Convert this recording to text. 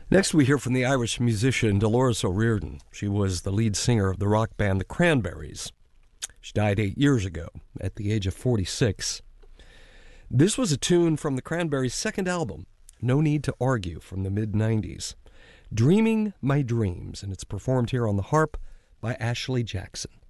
Next, we hear from the Irish musician Dolores O'Riordan. She was the lead singer of the rock band The Cranberries. She died 8 years ago at the age of 46. This was a tune from the Cranberries' second album, No Need to Argue, from the mid-'90s. Dreaming My Dreams, and it's performed here on the harp by Ashley Jackson.